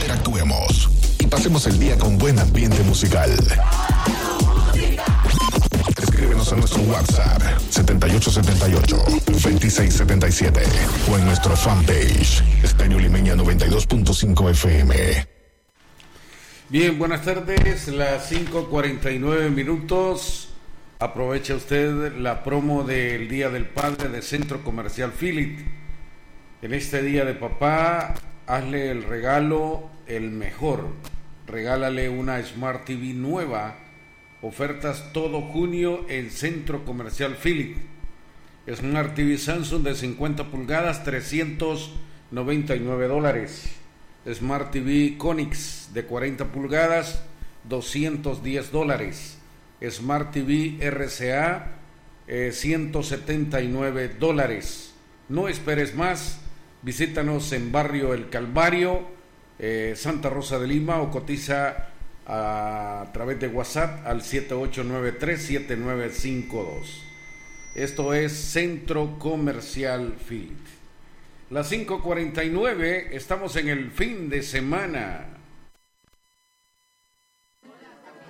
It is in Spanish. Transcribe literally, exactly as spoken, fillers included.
interactuemos y pasemos el día con buen ambiente musical. Escríbenos a nuestro WhatsApp setenta y ocho setenta y ocho, veintiséis setenta y siete o en nuestro fanpage Estéreo Limeña noventa y dos punto cinco F M. Bien, buenas tardes, las cinco cuarenta y nueve minutos. Aprovecha usted la promo del Día del Padre de Centro Comercial Philip. En este Día de Papá, hazle el regalo el mejor. Regálale una Smart T V nueva. Ofertas todo junio en Centro Comercial Philip. Smart T V Samsung de cincuenta pulgadas, trescientos noventa y nueve dólares. Smart T V Conix de cuarenta pulgadas, doscientos diez dólares. Smart T V R C A, eh, ciento setenta y nueve dólares. No esperes más, visítanos en Barrio El Calvario, eh, Santa Rosa de Lima, o cotiza a, a través de WhatsApp al siete ocho nueve tres siete nueve cinco dos. Esto es Centro Comercial Philip. Las cinco cuarenta y nueve, estamos en el fin de semana.